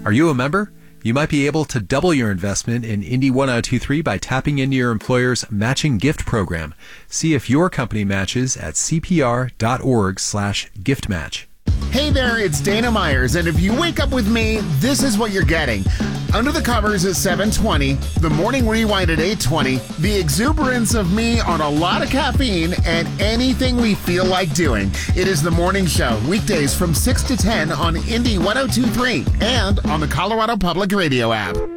Are you a member? You might be able to double your investment in Indy 1023 by tapping into your employer's matching gift program. See if your company matches at cpr.org/giftmatch. Hey there, it's Dana Myers, and if you wake up with me, this is what you're getting. Under the Covers at 7:20, the Morning Rewind at 8:20, the exuberance of me on a lot of caffeine, and anything we feel like doing. It is the morning show, weekdays from 6 to 10 on Indy 1023 and on the Colorado Public Radio app.